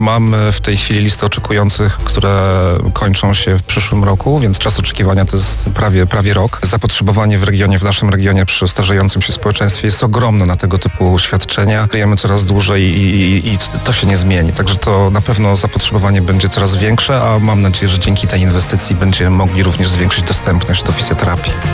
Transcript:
Mamy w tej chwili listę oczekujących, które kończą się w przyszłym roku, więc czas oczekiwania to jest prawie rok. Zapotrzebowanie w naszym regionie przy starzejącym się społeczeństwie jest ogromne na tego typu świadczenia. Żyjemy coraz dłużej i to się nie zmieni. Także to na pewno zapotrzebowanie będzie coraz większe, a mam nadzieję, że dzięki tej inwestycji będziemy mogli również zwiększyć dostępność do fizjoterapii.